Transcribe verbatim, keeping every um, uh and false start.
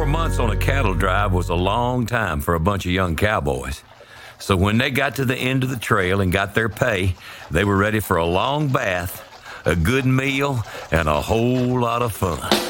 months on a cattle drive was a long time for a bunch of young cowboys. So when they got to the end of the trail and got their pay, they were ready for a long bath, a good meal, and a whole lot of fun.